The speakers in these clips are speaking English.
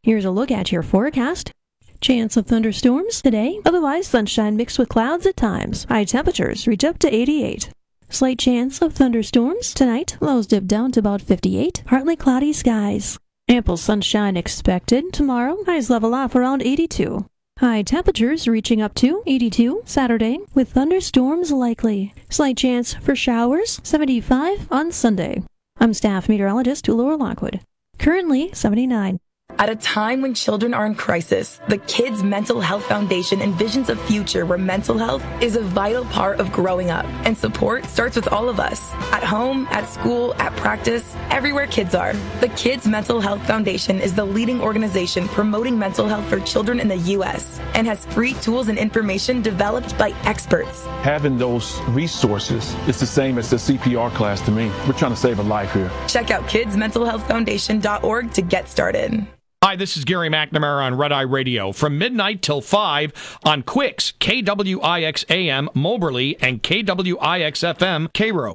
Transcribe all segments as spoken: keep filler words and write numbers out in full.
Here's a look at your forecast. Chance of thunderstorms today, otherwise sunshine mixed with clouds at times. High temperatures reach up to eighty-eight. Slight chance of thunderstorms tonight, lows dip down to about fifty-eight. Partly cloudy skies. Ample sunshine expected tomorrow, highs level off around eighty-two. High temperatures reaching up to eighty-two Saturday, with thunderstorms likely. Slight chance for showers, seventy-five on Sunday. I'm staff meteorologist Laura Lockwood. Currently seventy-nine. At a time when children are in crisis, the Kids Mental Health Foundation envisions a future where mental health is a vital part of growing up. And support starts with all of us. At home, at school, at practice, everywhere kids are. The Kids Mental Health Foundation is the leading organization promoting mental health for children in the U S and has free tools and information developed by experts. Having those resources is the same as the C P R class to me. We're trying to save a life here. Check out kids mental health foundation dot org to get started. Hi, this is Gary McNamara on Red Eye Radio from midnight till five on Quicks, K W I X A M, Moberly, and K W I X F M, Cairo.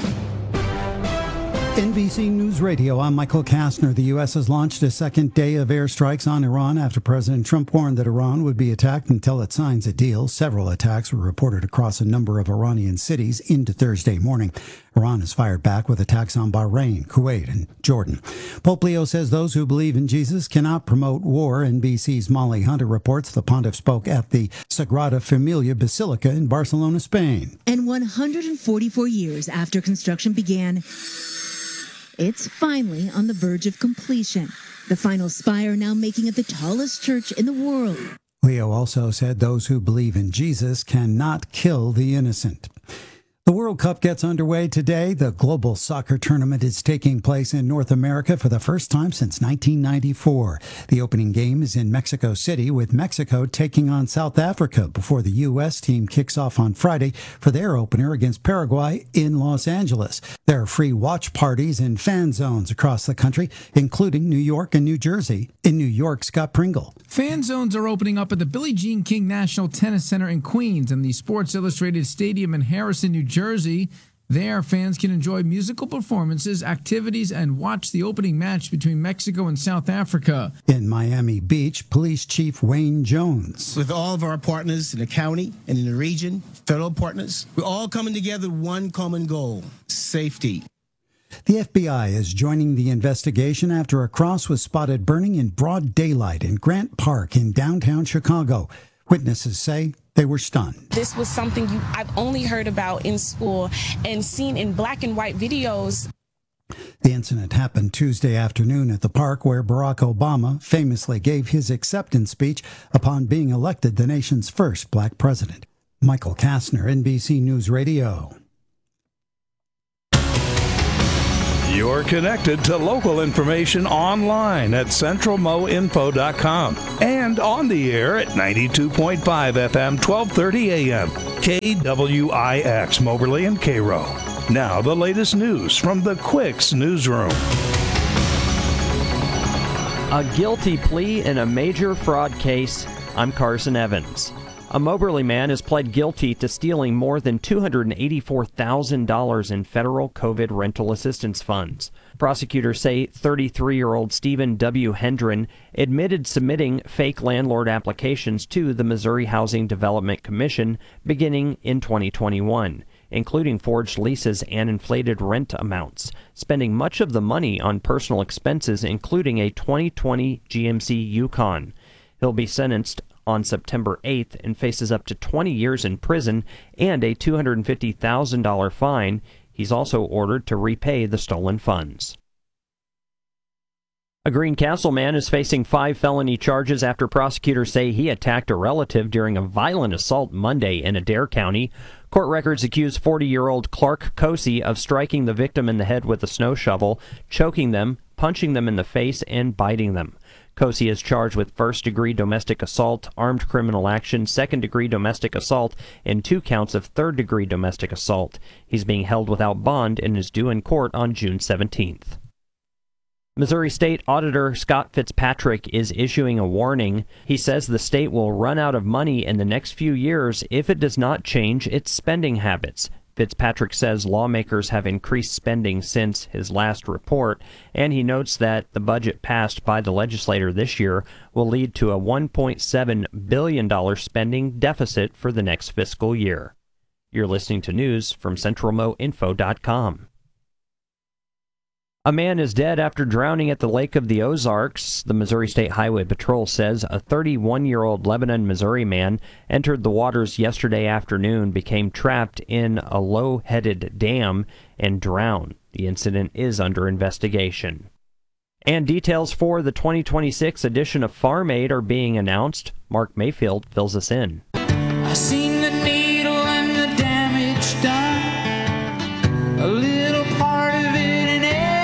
N B C News Radio, I'm Michael Kastner. The U S has launched a second day of airstrikes on Iran after President Trump warned that Iran would be attacked until it signs a deal. Several attacks were reported across a number of Iranian cities into Thursday morning. Iran has fired back with attacks on Bahrain, Kuwait, and Jordan. Pope Leo says those who believe in Jesus cannot promote war. N B C's Molly Hunter reports the pontiff spoke at the Sagrada Familia Basilica in Barcelona, Spain. And one hundred forty-four years after construction began, it's finally on the verge of completion. The final spire now making it the tallest church in the world. Leo also said those who believe in Jesus cannot kill the innocent. The World Cup gets underway today. The global soccer tournament is taking place in North America for the first time since nineteen ninety-four. The opening game is in Mexico City, with Mexico taking on South Africa before the U S team kicks off on Friday for their opener against Paraguay in Los Angeles. There are free watch parties and fan zones across the country, including New York and New Jersey. In New York, Scott Pringle. Fan zones are opening up at the Billie Jean King National Tennis Center in Queens and the Sports Illustrated Stadium in Harrison, New Jersey. There, fans can enjoy musical performances, activities, and watch the opening match between Mexico and South Africa. In Miami Beach, Police Chief Wayne Jones. With all of our partners in the county and in the region, federal partners, we're all coming together with one common goal: safety. The F B I is joining the investigation after a cross was spotted burning in broad daylight in Grant Park in downtown Chicago. Witnesses say they were stunned. This was something you, I've only heard about in school and seen in black and white videos. The incident happened Tuesday afternoon at the park where Barack Obama famously gave his acceptance speech upon being elected the nation's first black president. Michael Kastner, N B C News Radio. You're connected to local information online at central mo info dot com and on the air at ninety-two point five F M, twelve thirty A M, K W I X, Moberly and Cairo. Now the latest news from the Quicks newsroom. A guilty plea in a major fraud case. I'm Carson Evans. A Moberly man has pled guilty to stealing more than two hundred eighty-four thousand dollars in federal COVID rental assistance funds. Prosecutors say thirty-three-year-old Stephen W. Hendren admitted submitting fake landlord applications to the Missouri Housing Development Commission beginning in twenty twenty-one, including forged leases and inflated rent amounts, spending much of the money on personal expenses, including a twenty twenty G M C Yukon. He'll be sentenced on September eighth and faces up to twenty years in prison and a two hundred fifty thousand dollars fine. He's also ordered to repay the stolen funds. A Greencastle man is facing five felony charges after prosecutors say he attacked a relative during a violent assault Monday in Adair County. Court records accuse forty-year-old Clark Cosey of striking the victim in the head with a snow shovel, choking them, punching them in the face, and biting them. Cosey is charged with first-degree domestic assault, armed criminal action, second-degree domestic assault, and two counts of third-degree domestic assault. He's being held without bond and is due in court on June seventeenth. Missouri State Auditor Scott Fitzpatrick is issuing a warning. He says the state will run out of money in the next few years if it does not change its spending habits. Fitzpatrick says lawmakers have increased spending since his last report, and he notes that the budget passed by the legislature this year will lead to a one point seven billion dollars spending deficit for the next fiscal year. You're listening to news from Central Mo Info dot com. A man is dead after drowning at the Lake of the Ozarks. The Missouri State Highway Patrol says a thirty-one-year-old Lebanon, Missouri man entered the waters yesterday afternoon, became trapped in a low-headed dam, and drowned. The incident is under investigation. And details for the twenty twenty-six edition of Farm Aid are being announced. Mark Mayfield fills us in. I seen the needle and the damage done. A little part of it in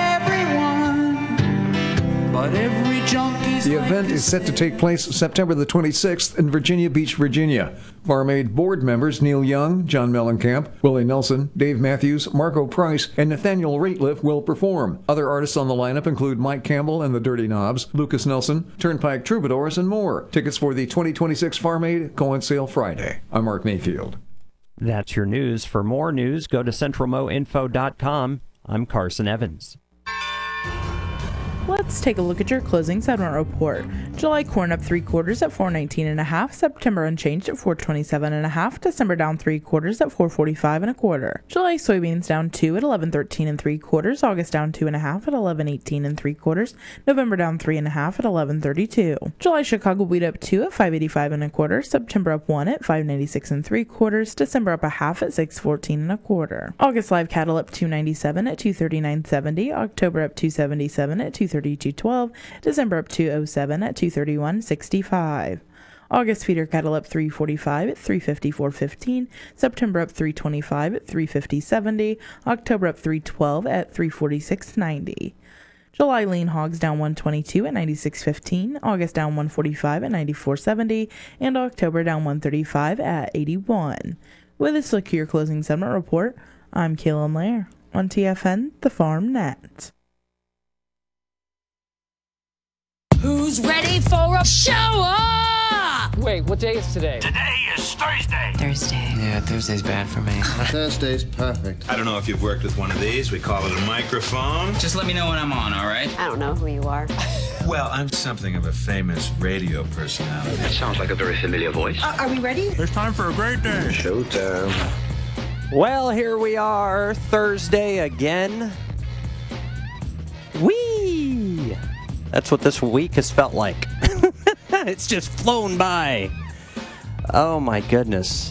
everyone, but every junkie's. The event is set to take place September the twenty-sixth in Virginia Beach, Virginia. Farm Aid board members Neil Young, John Mellencamp, Willie Nelson, Dave Matthews, Marco Price, and Nathaniel Rateliff will perform. Other artists on the lineup include Mike Campbell and the Dirty Knobs, Lucas Nelson, Turnpike Troubadours, and more. Tickets for the twenty twenty-six Farm Aid go on sale Friday. I'm Mark Mayfield. That's your news. For more news, go to Central Mo Info dot com. I'm Carson Evans. Let's take a look at your closing settlement report. July corn up three quarters at four nineteen and a half. September unchanged at four twenty-seven and a half. December down three quarters at four forty-five and a quarter. July soybeans down two at eleven thirteen and three quarters. August down two and a half at eleven eighteen and three quarters. November down three and a half at eleven thirty-two. July Chicago wheat up two at five eighty-five and a quarter. September up one at five ninety-six and three quarters. December up a half at six fourteen and a quarter. August live cattle up two ninety-seven at two thirty-nine seventy. October up two seventy-seven at two thirty-two twelve. December up two oh seven at two thirty-one sixty-five. August feeder cattle up three forty-five at three fifty-four fifteen. September up three twenty-five at three fifty seventy. October up three twelve at three forty-six ninety. July lean hogs down one twenty-two at ninety-six fifteen. August down one forty-five at ninety-four seventy. And October down one thirty-five at eighty-one. With this look at your closing settlement report, I'm Kaylin Lair on T F N, the Farm Net. Who's ready for a show up? Wait, what day is today? Today is Thursday. Thursday. Yeah, Thursday's bad for me. Thursday's perfect. I don't know if you've worked with one of these. We call it a microphone. Just let me know when I'm on, all right? I don't know who you are. Well, I'm something of a famous radio personality. That sounds like a very familiar voice. Uh, are we ready? It's time for a great day. Showtime. Well, here we are, Thursday again. Whee! That's what this week has felt like. It's just flown by. Oh my goodness.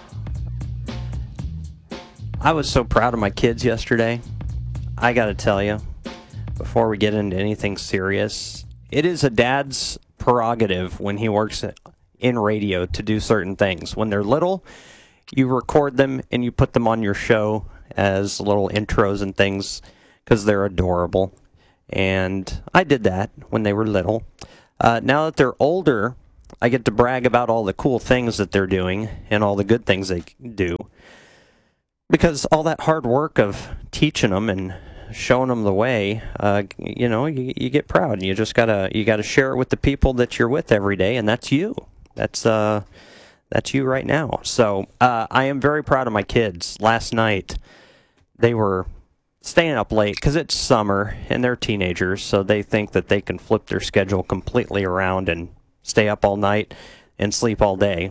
I was so proud of my kids yesterday. I gotta tell you, before we get into anything serious, it is a dad's prerogative when he works in radio to do certain things. When they're little, you record them and you put them on your show as little intros and things because they're adorable. And I did that when they were little. Uh, now that they're older, I get to brag about all the cool things that they're doing and all the good things they do. Because all that hard work of teaching them and showing them the way, uh, you know, you, you get proud. And you just gotta you gotta share it with the people that you're with every day, and that's you. That's uh, that's you right now. So uh, I am very proud of my kids. Last night, they were staying up late because it's summer and they're teenagers, so they think that they can flip their schedule completely around and stay up all night and sleep all day.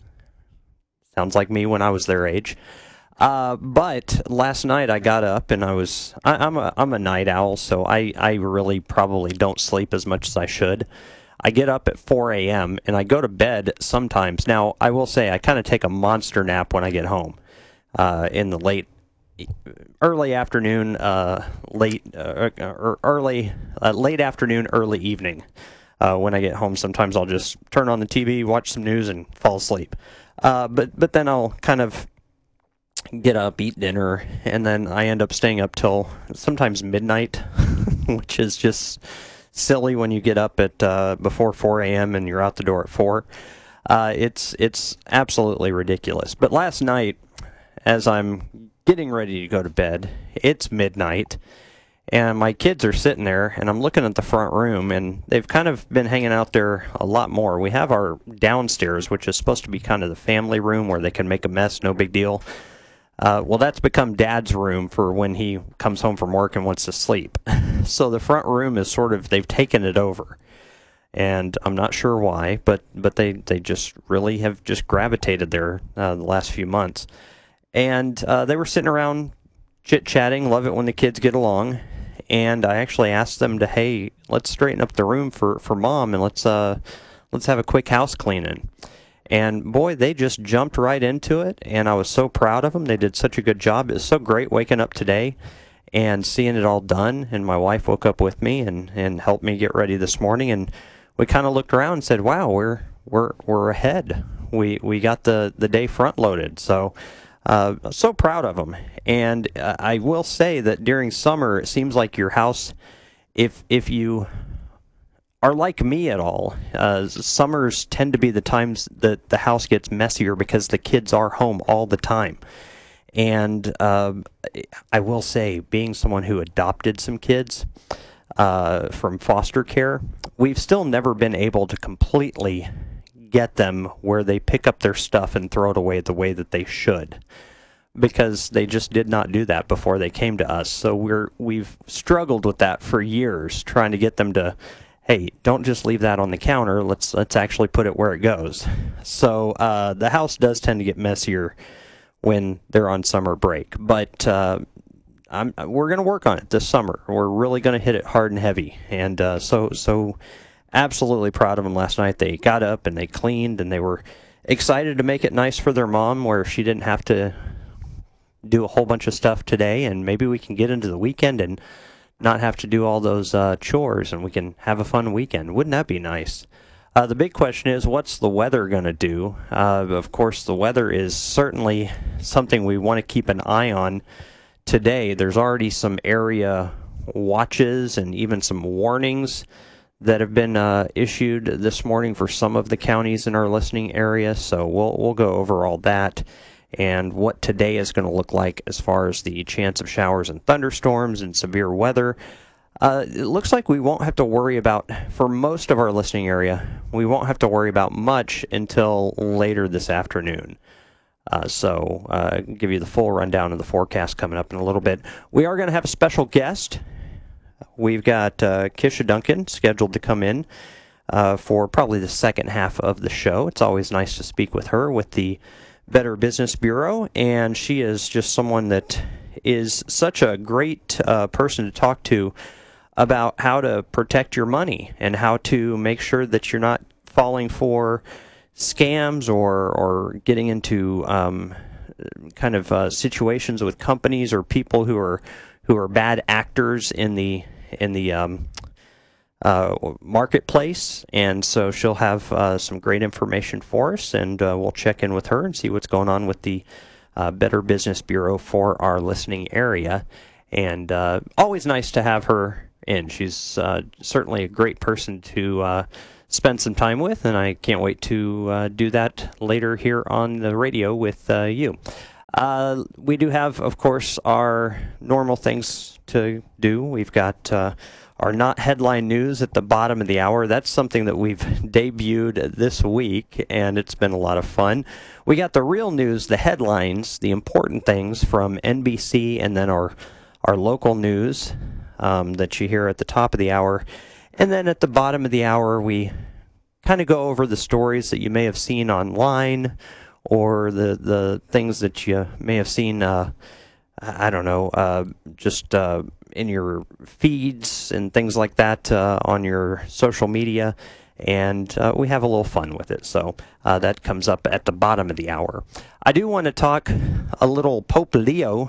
Sounds like me when I was their age. Uh, but last night I got up and I was I, I'm a I'm a night owl, so I, I really probably don't sleep as much as I should. I get up at four a.m. and I go to bed sometimes. Now I will say I kind of take a monster nap when I get home uh, in the late early afternoon, uh, late uh, or early uh, late afternoon, early evening. Uh, when I get home, sometimes I'll just turn on the T V, watch some news, and fall asleep. Uh, but but then I'll kind of get up, eat dinner, and then I end up staying up till sometimes midnight, which is just silly when you get up at uh, before four a.m. and you're out the door at four. Uh, it's it's absolutely ridiculous. But last night, as I'm getting ready to go to bed, it's midnight, and my kids are sitting there, and I'm looking at the front room, and they've kind of been hanging out there a lot more. We have our downstairs, which is supposed to be kind of the family room where they can make a mess, no big deal. Uh, well, that's become Dad's room for when he comes home from work and wants to sleep. So the front room is sort of, they've taken it over. And I'm not sure why, but, but they, they just really have just gravitated there uh, the last few months. And uh, they were sitting around chit-chatting, love it when the kids get along. And I actually asked them to, hey, let's straighten up the room for, for Mom, and let's uh let's have a quick house cleaning. And boy, they just jumped right into it, and I was so proud of them. They did such a good job. It was so great waking up today and seeing it all done, and my wife woke up with me and, and helped me get ready this morning, and we kind of looked around and said, wow, we're we're we're ahead. We we got the, the day front loaded, so uh, so proud of them. And uh, I will say that during summer, it seems like your house, if if you are like me at all, uh, summers tend to be the times that the house gets messier because the kids are home all the time. And uh, I will say, being someone who adopted some kids uh, from foster care, we've still never been able to completely get them where they pick up their stuff and throw it away the way that they should, because they just did not do that before they came to us. So we're we've struggled with that for years, trying to get them to, hey, don't just leave that on the counter. Let's let's actually put it where it goes. So uh, the house does tend to get messier when they're on summer break, but uh, I'm, we're going to work on it this summer. We're really going to hit it hard and heavy, and uh, so so absolutely proud of them last night. They got up and they cleaned, and they were excited to make it nice for their mom, where she didn't have to do a whole bunch of stuff today, and maybe we can get into the weekend and not have to do all those uh, chores, and we can have a fun weekend. Wouldn't that be nice? Uh, the big question is, what's the weather going to do? Uh, of course, the weather is certainly something we want to keep an eye on today. There's already some area watches and even some warnings that have been uh, issued this morning for some of the counties in our listening area, so we'll we'll go over all that and what today is going to look like as far as the chance of showers and thunderstorms and severe weather. Uh, it looks like we won't have to worry about, for most of our listening area, we won't have to worry about much until later this afternoon. Uh, so uh, I'll give you the full rundown of the forecast coming up in a little bit. We are going to have a special guest. We've got uh, Kisha Duncan scheduled to come in uh, for probably the second half of the show. It's always nice to speak with her with the Better Business Bureau, and she is just someone that is such a great uh, person to talk to about how to protect your money and how to make sure that you're not falling for scams or or getting into um, kind of uh, situations with companies or people who are who are bad actors in the in the um, uh, marketplace. And so she'll have uh, some great information for us, and uh, we'll check in with her and see what's going on with the uh, Better Business Bureau for our listening area. And uh, always nice to have her in. She's uh, certainly a great person to uh, spend some time with, and I can't wait to uh, do that later here on the radio with uh, you. Uh, we do have, of course, our normal things to do. We've got uh, our Not Headline News at the bottom of the hour. That's something that we've debuted this week, and it's been a lot of fun. We got the real news, the headlines, the important things from N B C, and then our, our local news um, that you hear at the top of the hour. And then at the bottom of the hour, we kind of go over the stories that you may have seen online, or the, the things that you may have seen, uh, I don't know, uh, just uh, in your feeds and things like that uh, on your social media. And uh, we have a little fun with it. So uh, that comes up at the bottom of the hour. I do want to talk a little Pope Leo.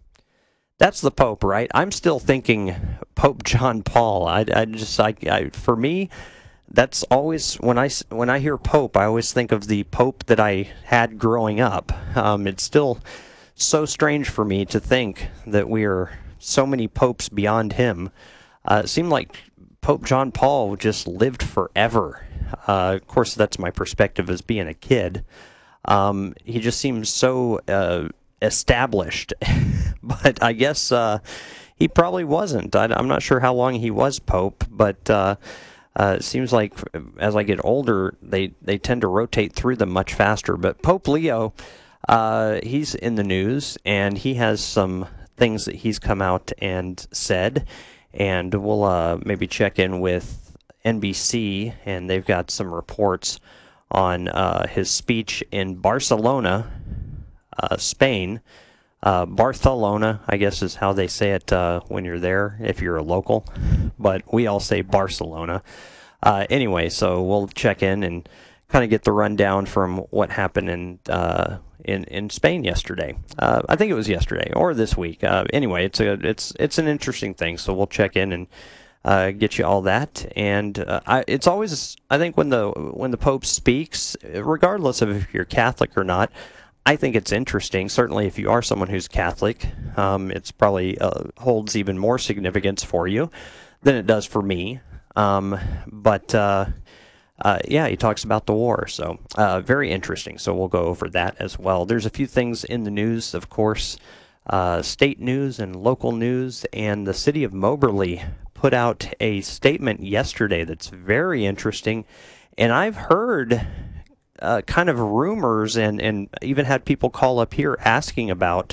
That's the Pope, right? I'm still thinking Pope John Paul. I, I just, I, I, for me, that's always, when I, when I hear Pope, I always think of the Pope that I had growing up. Um, it's still so strange for me to think that we are so many popes beyond him. Uh, it seemed like Pope John Paul just lived forever. Uh, of course, that's my perspective as being a kid. Um, he just seems so uh, established. But I guess uh, he probably wasn't. I, I'm not sure how long he was Pope, but uh, uh, it seems like as I get older, they, they tend to rotate through them much faster. But Pope Leo, Uh, he's in the news, and he has some things that he's come out and said, and we'll uh, maybe check in with N B C, and they've got some reports on uh, his speech in Barcelona, uh, Spain. Uh, Barcelona, I guess, is how they say it uh, when you're there, if you're a local, but we all say Barcelona. Uh, anyway, so we'll check in and kind of get the rundown from what happened in uh, in in Spain yesterday. Uh, I think it was yesterday or this week. Uh, anyway, it's a it's it's an interesting thing, so we'll check in and uh, get you all that. And uh, I, it's always, I think, when the when the Pope speaks, regardless of if you're Catholic or not, I think it's interesting. Certainly, if you are someone who's Catholic, um, it's probably uh, holds even more significance for you than it does for me. Um, but uh, uh, yeah, he talks about the war, so uh, very interesting. So we'll go over that as well. There's a few things in the news, of course, uh, state news and local news, and the city of Moberly put out a statement yesterday that's very interesting, and I've heard uh, kind of rumors and, and even had people call up here asking about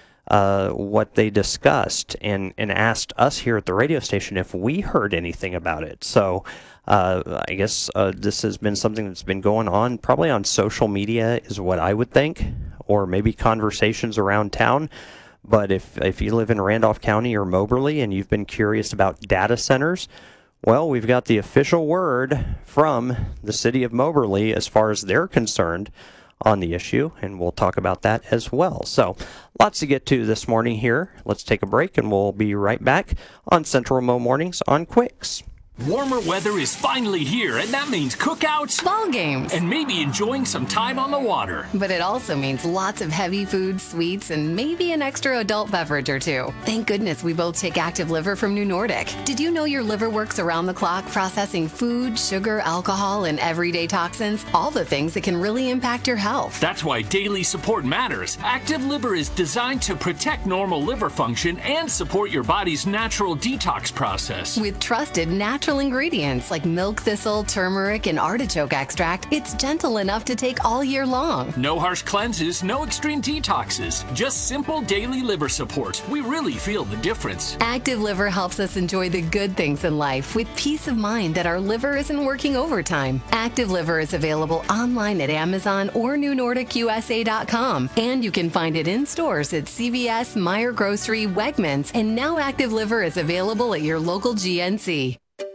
Uh, what they discussed and, and asked us here at the radio station if we heard anything about it. So uh, I guess uh, this has been something that's been going on probably on social media is what I would think, or maybe conversations around town. But if, if you live in Randolph County or Moberly and you've been curious about data centers, well, we've got the official word from the city of Moberly as far as they're concerned on the issue, and we'll talk about that as well. So, lots to get to this morning here. Let's take a break, and we'll be right back on Central Mo Mornings on Quicks. Warmer weather is finally here, and that means cookouts, ball games, and maybe enjoying some time on the water. But it also means lots of heavy foods, sweets, and maybe an extra adult beverage or two. Thank goodness we both take Active Liver from New Nordic. Did you know your liver works around the clock processing food, sugar, alcohol, and everyday toxins? All the things that can really impact your health. That's why daily support matters. Active Liver is designed to protect normal liver function and support your body's natural detox process. With trusted natural ingredients like milk thistle, turmeric, and artichoke extract, it's gentle enough to take all year long. No harsh cleanses, no extreme detoxes, just simple daily liver support. We really feel the difference. Active Liver helps us enjoy the good things in life with peace of mind that our liver isn't working overtime. Active Liver is available online at Amazon or new nordic u s a dot com, and you can find it in stores at C V S, Meijer Grocery, Wegmans, and now Active Liver is available at your local G N C.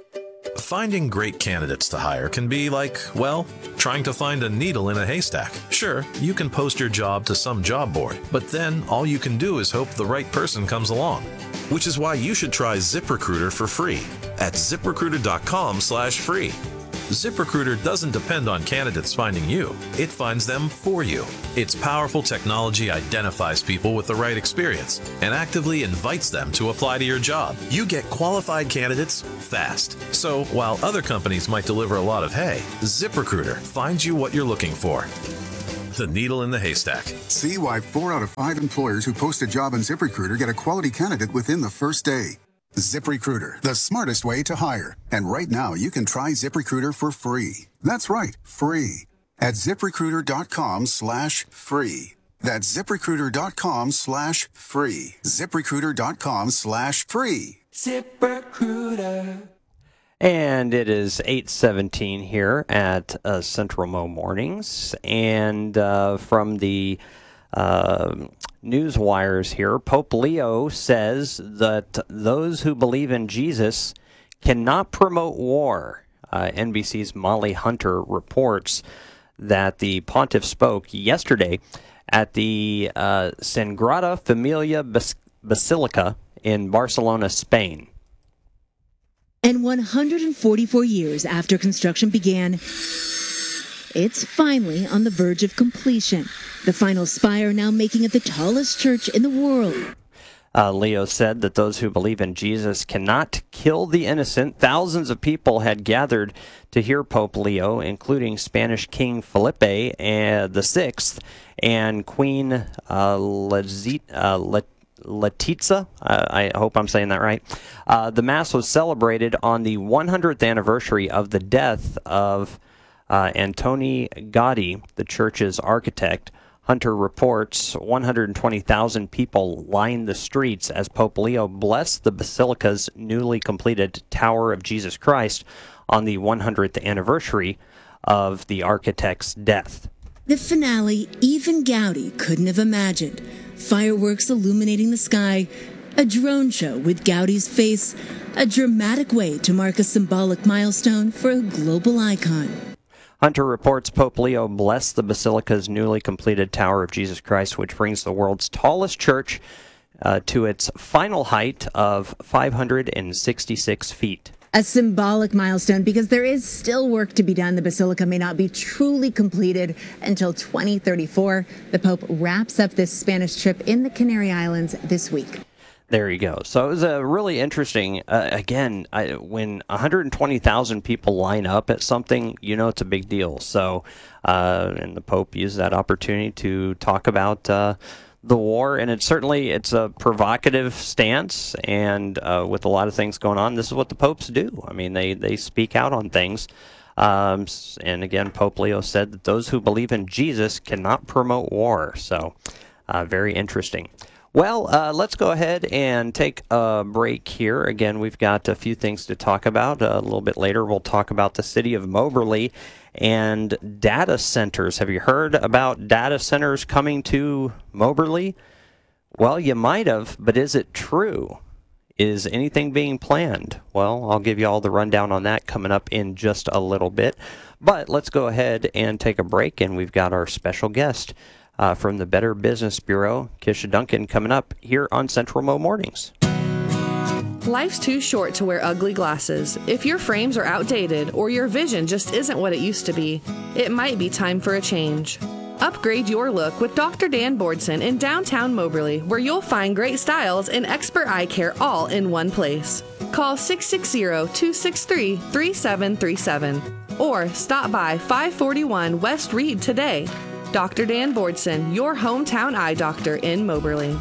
Finding great candidates to hire can be like, well, trying to find a needle in a haystack. Sure, you can post your job to some job board, but then all you can do is hope the right person comes along. Which is why you should try ZipRecruiter for free at ziprecruiter dot com slash free. ZipRecruiter doesn't depend on candidates finding you. It finds them for you. Its powerful technology identifies people with the right experience and actively invites them to apply to your job. You get qualified candidates fast. So while other companies might deliver a lot of hay, ZipRecruiter finds you what you're looking for. The needle in the haystack. See why four out of five employers who post a job on ZipRecruiter get a quality candidate within the first day. ZipRecruiter, the smartest way to hire. And right now, you can try ZipRecruiter for free. That's right, free. At ziprecruiter dot com slash free. That's ziprecruiter dot com slash free. ziprecruiter dot com slash free. ZipRecruiter. And it is eight seventeen here at uh, Central Mo Mornings. And uh, from the uh, news wires here, Pope Leo says that those who believe in Jesus cannot promote war. Uh, N B C's Molly Hunter reports that the pontiff spoke yesterday at the uh, Sagrada Familia Bas- Basilica in Barcelona, Spain. And one hundred forty-four years after construction began, it's finally on the verge of completion. The final spire now making it the tallest church in the world. Uh, Leo said that those who believe in Jesus cannot kill the innocent. Thousands of people had gathered to hear Pope Leo, including Spanish King Felipe uh, the Sixth and Queen uh, Lezit, uh, Let- Letizia. Uh, I hope I'm saying that right. Uh, the Mass was celebrated on the one hundredth anniversary of the death of uh, Antoni Gaudí, the church's architect. Hunter reports one hundred twenty thousand people lined the streets as Pope Leo blessed the Basilica's newly completed Tower of Jesus Christ on the one hundredth anniversary of the architect's death. The finale, even Gaudi couldn't have imagined. Fireworks illuminating the sky, a drone show with Gaudi's face, a dramatic way to mark a symbolic milestone for a global icon. Hunter reports Pope Leo blessed the Basilica's newly completed Tower of Jesus Christ, which brings the world's tallest church uh, to its final height of five hundred sixty-six feet. A symbolic milestone because there is still work to be done. The Basilica may not be truly completed until twenty thirty-four. The Pope wraps up this Spanish trip in the Canary Islands this week. There you go. So it was a really interesting, uh, again, I, when one hundred twenty thousand people line up at something, you know it's a big deal. So, uh, and the Pope used that opportunity to talk about uh, the war, and it's certainly, it's a provocative stance, and uh, with a lot of things going on, this is what the popes do. I mean, they, they speak out on things. Um, and again, Pope Leo said that those who believe in Jesus cannot promote war. So, uh, very interesting. Well, uh, let's go ahead and take a break here. Again, we've got a few things to talk about. Uh, a little bit later, we'll talk about the city of Moberly and data centers. Have you heard about data centers coming to Moberly? Well, you might have, but is it true? Is anything being planned? Well, I'll give you all the rundown on that coming up in just a little bit. But let's go ahead and take a break, and we've got our special guest Uh, from the Better Business Bureau, Kisha Duncan, coming up here on Central Mo Mornings. Life's too short to wear ugly glasses. If your frames are outdated or your vision just isn't what it used to be, it might be time for a change. Upgrade your look with Doctor Dan Bordson in downtown Moberly, where you'll find great styles and expert eye care all in one place. Call six six zero, two six three, three seven three seven or stop by five forty-one West Reed today. Doctor Dan Bordson, your hometown eye doctor in Moberly.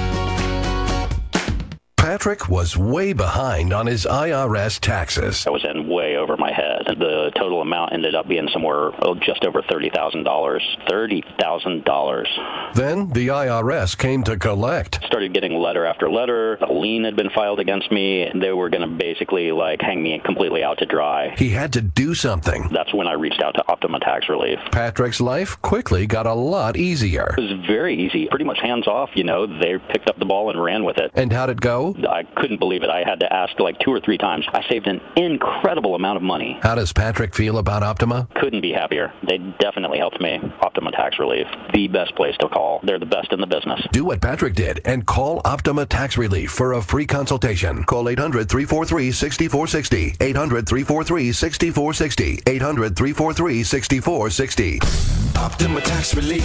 Patrick was way behind on his I R S taxes. I was in way over my head. The total amount ended up being somewhere oh, just over thirty thousand dollars. thirty thousand dollars. Then the I R S came to collect. Started getting letter after letter. A lien had been filed against me. They were going to basically like hang me completely out to dry. He had to do something. That's when I reached out to Optima Tax Relief. Patrick's life quickly got a lot easier. It was very easy. Pretty much hands off, you know. They picked up the ball and ran with it. And how'd it go? I couldn't believe it. I had to ask like two or three times. I saved an incredible amount of money. How does Patrick feel about Optima? Couldn't be happier. They definitely helped me. Optima Tax Relief, the best place to call. They're the best in the business. Do what Patrick did and call Optima Tax Relief for a free consultation. Call eight hundred, three four three, six four six zero. eight hundred, three four three, six four six zero. eight hundred, three four three, six four six zero. Optima Tax Relief.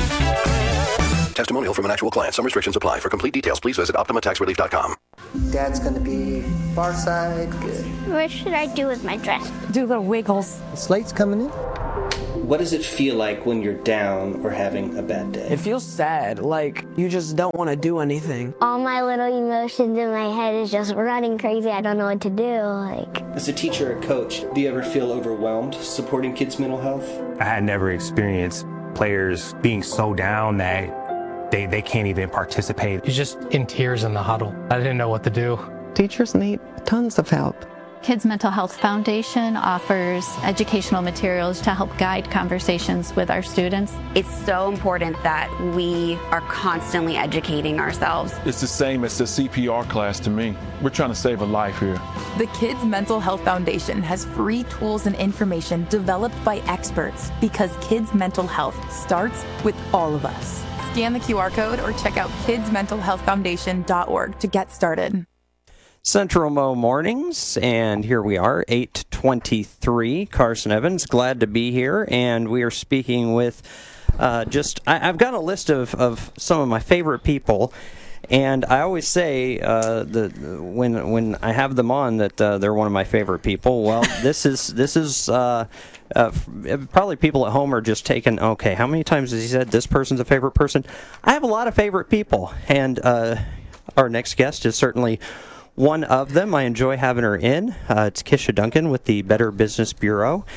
Testimonial from an actual client. Some restrictions apply. For complete details, please visit optima tax relief dot com. Dad's going to be far side. Good. What should I do with my dress? Do the wiggles. The slate's coming in. What does it feel like when you're down or having a bad day? It feels sad, like you just don't want to do anything. All my little emotions in my head is just running crazy. I don't know what to do. Like, as a teacher or coach, do you ever feel overwhelmed supporting kids' mental health? I had never experienced players being so down that They, they can't even participate. He's just in tears in the huddle. I didn't know what to do. Teachers need tons of help. Kids Mental Health Foundation offers educational materials to help guide conversations with our students. It's so important that we are constantly educating ourselves. It's the same as the C P R class to me. We're trying to save a life here. The Kids Mental Health Foundation has free tools and information developed by experts because kids' mental health starts with all of us. Scan the Q R code or check out kids mental health foundation dot org to get started. Central Mo Mornings, and here we are, eight twenty-three. Carson Evans, glad to be here, and we are speaking with uh, just, I, I've got a list of, of some of my favorite people, and I always say uh, the when when I have them on that uh, they're one of my favorite people. Well, this is this is uh, uh, probably people at home are just taking, okay, how many times has he said this person's a favorite person? I have a lot of favorite people, and uh, our next guest is certainly one of them. I enjoy having her in. Uh, it's Kisha Duncan with the Better Business Bureau.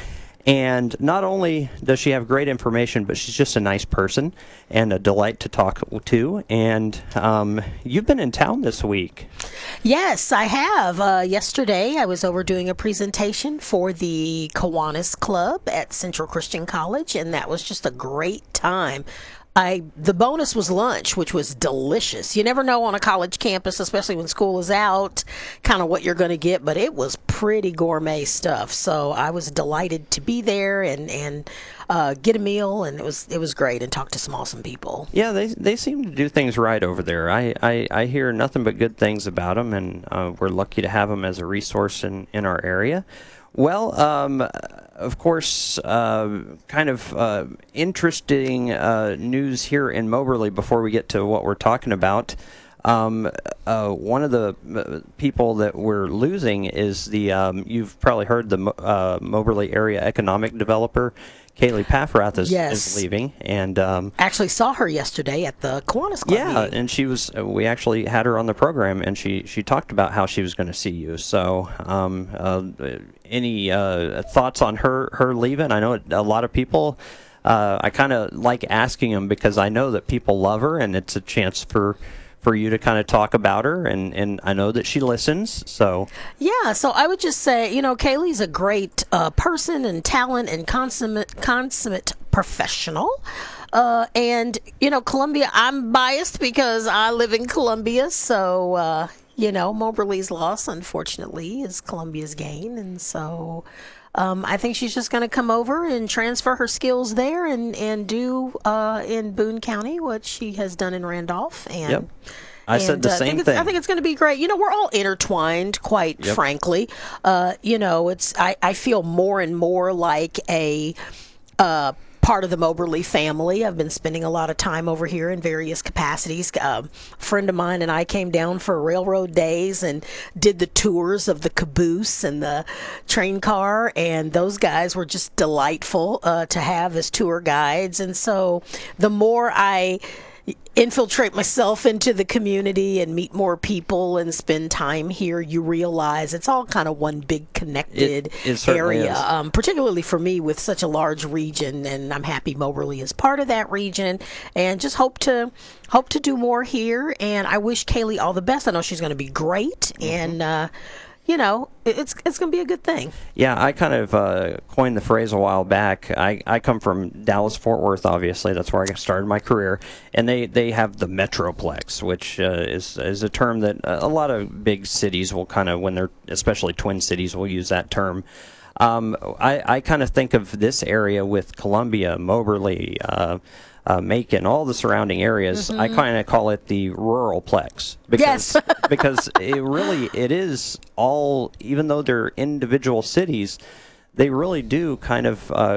And not only does she have great information, but she's just a nice person and a delight to talk to. And um, you've been in town this week. Yes, I have. Uh, yesterday, I was over doing a presentation for the Kiwanis Club at Central Christian College, and that was just a great time. I the bonus was lunch, which was delicious. You never know on a college campus, especially when school is out, kind of what you're going to get, but it was pretty gourmet stuff. So I was delighted to be there and and uh, get a meal, and it was it was great, and talk to some awesome people. Yeah, they they seem to do things right over there. I, I, I hear nothing but good things about them, and uh, we're lucky to have them as a resource in, in our area. Well, um, of course, uh, kind of uh, interesting uh, news here in Moberly before we get to what we're talking about. Um, uh, one of the people that we're losing is the, um, you've probably heard the uh, Moberly area economic developer, Kaylee Paffrath is, yes. is leaving, and um, actually saw her yesterday at the Kiwanis Club. Yeah, meeting. and she was. We actually had her on the program, and she, she talked about how she was going to see you. So, um, uh, any uh, thoughts on her her leaving? I know a lot of people. Uh, I kind of like asking them because I know that people love her, and it's a chance for. for you to kind of talk about her, and, and I know that she listens, so. Yeah, so I would just say, you know, Kaylee's a great uh, person and talent and consummate, consummate professional. Uh, and, you know, Columbia, I'm biased because I live in Columbia, so, uh, you know, Moberly's loss, unfortunately, is Columbia's gain, and so... Um, I think she's just going to come over and transfer her skills there and, and do uh, in Boone County what she has done in Randolph. And, yep. I and, said the uh, same I think thing. I think it's going to be great. You know, we're all intertwined, quite yep. frankly. Uh, you know, it's I, I feel more and more like a uh, part of the Moberly family. I've been spending a lot of time over here in various capacities. Uh, a friend of mine and I came down for railroad days and did the tours of the caboose and the train car, and those guys were just delightful uh, to have as tour guides. And so the more I infiltrate myself into the community and meet more people and spend time here, you realize it's all kind of one big connected it, it area, um, particularly for me with such a large region, and I'm happy Moberly is part of that region, and just hope to hope to do more here. And I wish Kaylee all the best. I know she's going to be great, mm-hmm. and uh, you know, it's it's going to be a good thing. Yeah, I kind of uh, coined the phrase a while back. I, I come from Dallas-Fort Worth, obviously. That's where I started my career. And they, they have the Metroplex, which uh, is is a term that a lot of big cities will kind of, when they're, especially Twin Cities, will use that term. Um, I, I kind of think of this area with Columbia, Moberly, uh, Uh, Macon, all the surrounding areas. Mm-hmm. I kind of call it the ruralplex because yes. because it really it is all, even though they're individual cities, they really do kind of uh,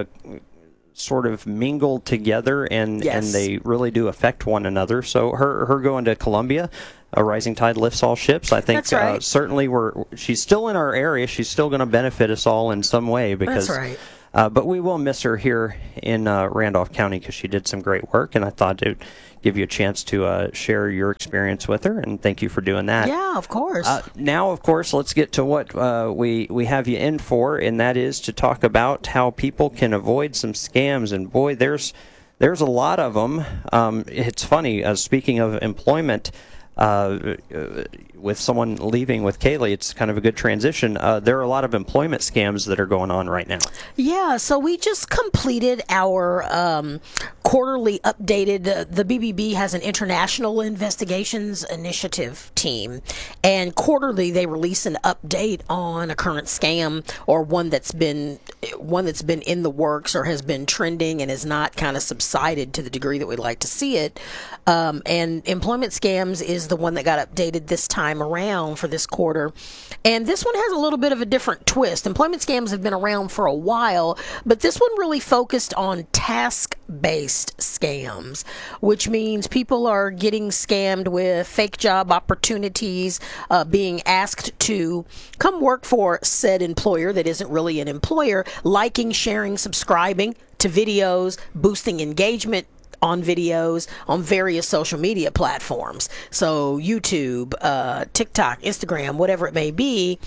sort of mingle together, and yes. and they really do affect one another. So her her going to Columbia, a rising tide lifts all ships. I think That's right. uh, certainly we're she's still in our area. She's still going to benefit us all in some way because. That's right. Uh, but we will miss her here in uh, Randolph County because she did some great work, and I thought it would give you a chance to uh, share your experience with her, and thank you for doing that. Yeah, of course. Uh, now, of course, let's get to what uh, we, we have you in for, and that is to talk about how people can avoid some scams. And boy, there's there's a lot of them. Um, it's funny, uh, speaking of employment, Uh, with someone leaving with Kaylee, it's kind of a good transition. Uh, there are a lot of employment scams that are going on right now. Yeah, so we just completed our um, quarterly updated. Uh, the B B B has an International Investigations Initiative team, and quarterly they release an update on a current scam or one that's been one that's been in the works or has been trending and has not kind of subsided to the degree that we'd like to see it. Um, and employment scams is the one that got updated this time around for this quarter. And this one has a little bit of a different twist. Employment scams have been around for a while, but this one really focused on task-based scams, which means people are getting scammed with fake job opportunities, uh, being asked to come work for said employer that isn't really an employer, liking, sharing, subscribing to videos, boosting engagement on videos on various social media platforms. So YouTube, uh, TikTok, Instagram, whatever it may be.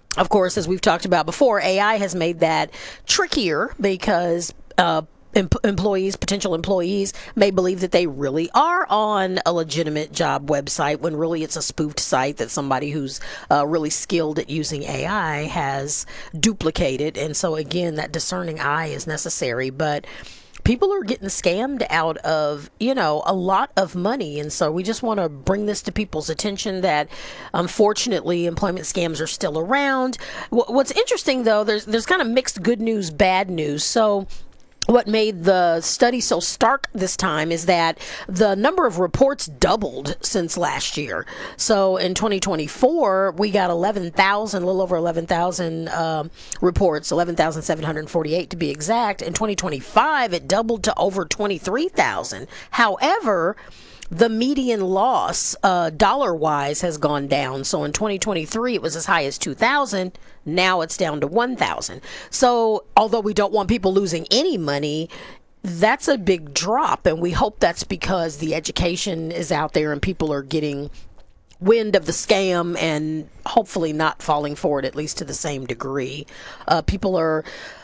Of course, as we've talked about before, A I has made that trickier because uh, em- employees, potential employees, may believe that they really are on a legitimate job website when really it's a spoofed site that somebody who's uh, really skilled at using A I has duplicated. And so, again, that discerning eye is necessary. But people are getting scammed out of, you know, a lot of money. And so we just want to bring this to people's attention that, unfortunately, employment scams are still around. What's interesting, though, there's there's kind of mixed good news, bad news. So what made the study so stark this time is that the number of reports doubled since last year. So in twenty twenty-four, we got eleven thousand, a little over eleven thousand um, reports, eleven thousand seven hundred forty-eight to be exact. In twenty twenty-five, it doubled to over twenty-three thousand. However, the median loss, uh, dollar-wise, has gone down. So in twenty twenty-three, it was as high as two thousand. Now it's down to one thousand. So although we don't want people losing any money, that's a big drop. And we hope that's because the education is out there and people are getting wind of the scam and hopefully not falling for it, at least to the same degree. Uh, people are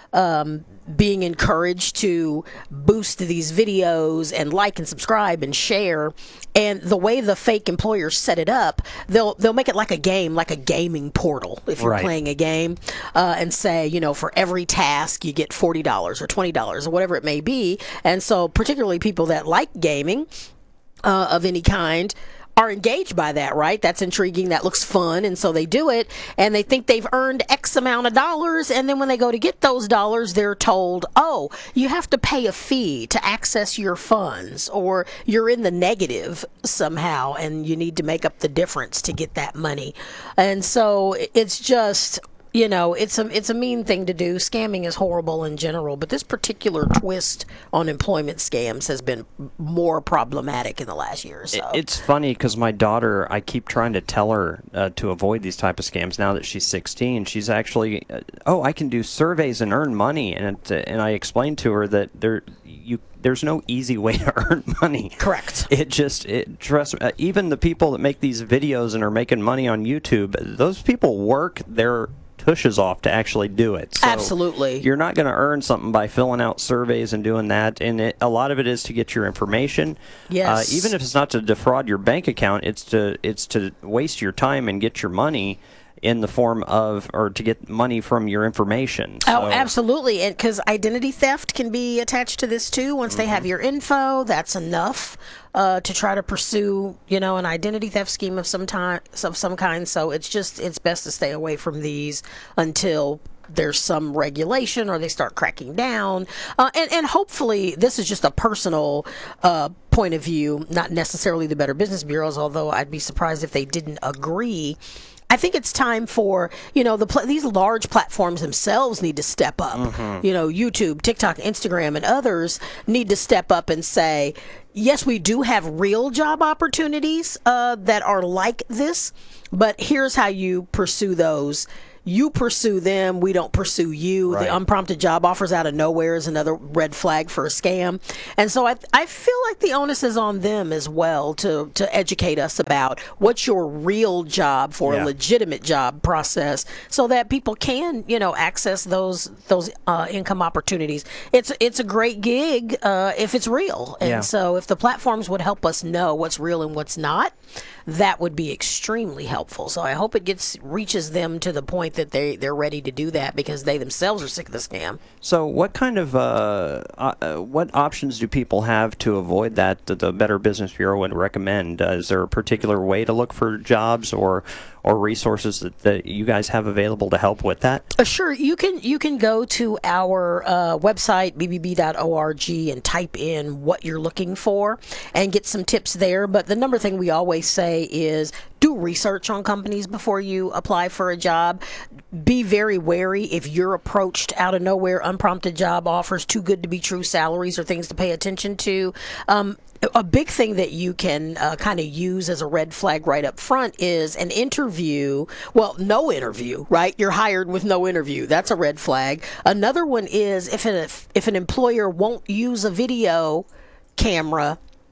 Um, being encouraged to boost these videos and like and subscribe and share. And the way the fake employers set it up, they'll they'll make it like a game, like a gaming portal. If you're Right. playing a game, uh, and say, you know, for every task you get forty dollars or twenty dollars or whatever it may be. And so, particularly people that like gaming uh, of any kind are engaged by that, right? That's intriguing. That looks fun. And so they do it and they think they've earned X amount of dollars. And then when they go to get those dollars, they're told, oh, you have to pay a fee to access your funds, or you're in the negative somehow and you need to make up the difference to get that money. And so it's just, you know, it's a it's a mean thing to do. Scamming is horrible in general, but this particular twist on employment scams has been more problematic in the last year or so. It's funny because my daughter, I keep trying to tell her uh, to avoid these type of scams. Now that she's sixteen, she's actually, uh, oh, I can do surveys and earn money, and it, uh, and I explained to her that there you. There's no easy way to earn money. Correct. It just, it, trust uh, even the people that make these videos and are making money on YouTube, those people work their tushes off to actually do it. So absolutely. You're not going to earn something by filling out surveys and doing that. And it, a lot of it is to get your information. Yes. Uh, even if it's not to defraud your bank account, it's to it's to waste your time and get your money in the form of, or to get money from your information. So, oh, absolutely. And because identity theft can be attached to this too. Once mm-hmm. they have your info, that's enough uh, to try to pursue, you know, an identity theft scheme of some time, of some kind. So it's just, it's best to stay away from these until there's some regulation or they start cracking down. Uh, and, and hopefully this is just a personal uh, point of view, not necessarily the Better Business Bureau's, although I'd be surprised if they didn't agree. I think it's time for, you know, the pl- these large platforms themselves need to step up. Mm-hmm. You know, YouTube, TikTok, Instagram, and others need to step up and say, yes, we do have real job opportunities uh, that are like this, but here's how you pursue those. You pursue them, we don't pursue you. Right. The unprompted job offers out of nowhere is another red flag for a scam. And so I I feel like the onus is on them as well to, to educate us about what's your real job for Yeah. a legitimate job process so that people can, you know, access those those uh, income opportunities. It's it's a great gig uh, if it's real. And Yeah. so if the platforms would help us know what's real and what's not, that would be extremely helpful. So I hope it gets reaches them to the point that they, they're ready to do that because they themselves are sick of the scam. So what kind of, uh, uh, what options do people have to avoid that that the Better Business Bureau would recommend? Uh, is there a particular way to look for jobs or or resources that, that you guys have available to help with that? Uh, sure. You can you can go to our uh, website, b b b dot org, and type in what you're looking for and get some tips there. But the number thing we always say is do research on companies before you apply for a job. Be very wary if you're approached out of nowhere, unprompted job offers, too good to be true salaries or things to pay attention to. Um, A big thing that you can uh, kind of use as a red flag right up front is an interview. Well, no interview, right? You're hired with no interview. That's a red flag. Another one is if an, if an employer won't use a video camera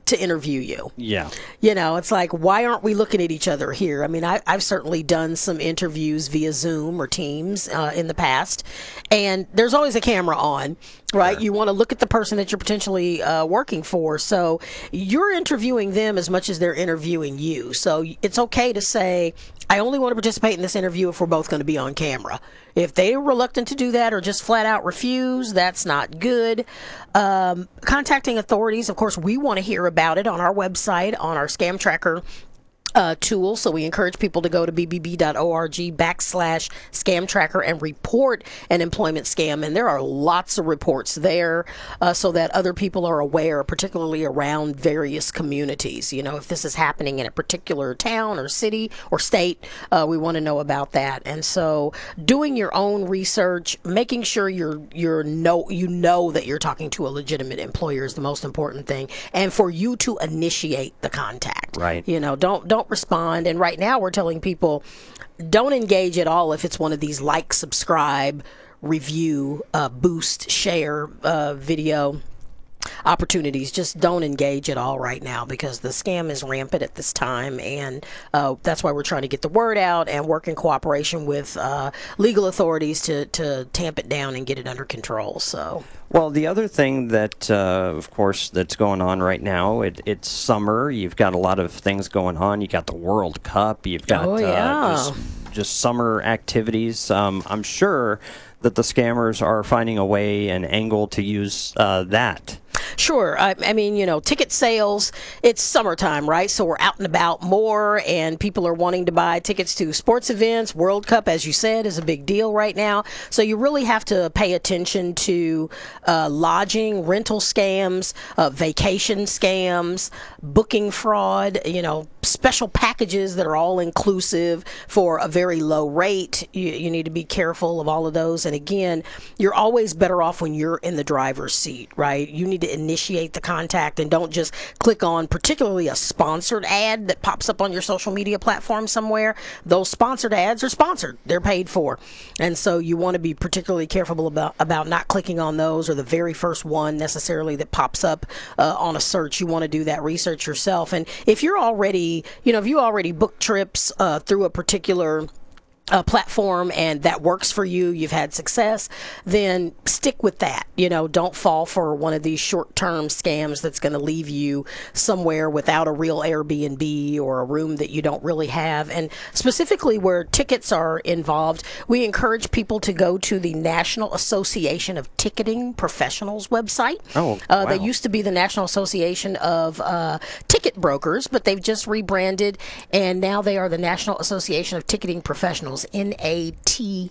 to interview you. Yeah. You know, it's like, why aren't we looking at each other here? I mean, I, I've certainly done some interviews via Zoom or Teams uh, in the past, and there's always a camera on, right? Sure. You want to look at the person that you're potentially uh, working for. So you're interviewing them as much as they're interviewing you. So it's okay to say, I only want to participate in this interview if we're both going to be on camera. If they're reluctant to do that or just flat out refuse, that's not good. Um, contacting authorities, of course, we want to hear about it on our website, on our Scam Tracker Uh, tool. So we encourage people to go to b b b dot org backslash scam tracker and report an employment scam. And there are lots of reports there uh, so that other people are aware, particularly around various communities. You know, if this is happening in a particular town or city or state, uh, we want to know about that. And so doing your own research, making sure you're, you're know, you know that you're talking to a legitimate employer is the most important thing. And for you to initiate the contact. Right. You know, don't, don't respond. And right now we're telling people, don't engage at all if it's one of these like, subscribe, review, uh, boost, share uh, video opportunities. Just don't engage at all right now because the scam is rampant at this time, and uh, that's why we're trying to get the word out and work in cooperation with uh, legal authorities to, to tamp it down and get it under control. So. Well, the other thing that, uh, of course, that's going on right now, it, it's summer. You've got a lot of things going on. You got the World Cup. You've got oh, yeah. uh, just, just summer activities. Um, I'm sure that the scammers are finding a way, an angle to use uh, that. Sure. I, I mean, you know, ticket sales, it's summertime, right? So we're out and about more, and people are wanting to buy tickets to sports events. World Cup, as you said, is a big deal right now. So you really have to pay attention to uh, lodging, rental scams, uh, vacation scams, booking fraud, you know, special packages that are all inclusive for a very low rate. You, you need to be careful of all of those. And again, you're always better off when you're in the driver's seat, right? You need to initiate the contact and don't just click on particularly a sponsored ad that pops up on your social media platform somewhere. Those sponsored ads are sponsored. They're paid for. And so you want to be particularly careful about, about not clicking on those or the very first one necessarily that pops up uh, on a search. You want to do that research yourself. And if you're already, you know, if you already booked trips uh, through a particular Uh, platform and that works for you, you've had success, then stick with that. You know, don't fall for one of these short-term scams that's going to leave you somewhere without a real Airbnb or a room that you don't really have. And specifically where tickets are involved, we encourage people to go to the National Association of Ticketing Professionals website. Oh, uh, wow. They used to be the National Association of uh, Ticket Brokers, but they've just rebranded, and now they are the National Association of Ticketing Professionals, N A T